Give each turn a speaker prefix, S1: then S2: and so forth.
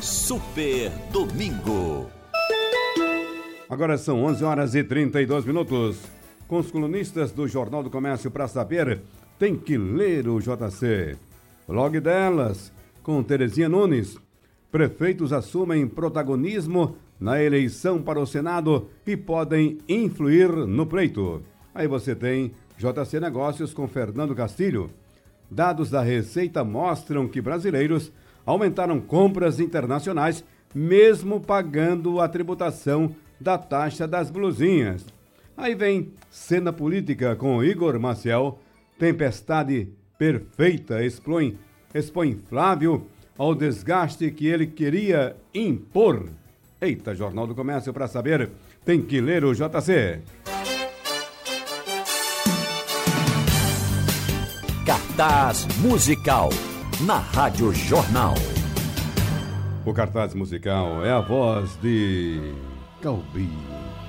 S1: Super Domingo.
S2: Agora são 11 horas e 32 minutos. Com os colunistas do Jornal do Comércio para saber, tem que ler o JC. Blog delas, com Terezinha Nunes. Prefeitos assumem protagonismo na eleição para o Senado e podem influir no pleito. Aí você tem JC Negócios com Fernando Castilho. Dados da Receita mostram que brasileiros aumentaram compras internacionais, mesmo pagando a tributação da taxa das blusinhas. Aí vem Cena Política com Igor Maciel. Tempestade perfeita expõe Flávio ao desgaste que ele queria impor. Eita, Jornal do Comércio para saber, tem que ler o JC.
S1: Cartaz musical na Rádio Jornal.
S2: O cartaz musical é a voz de Calbi.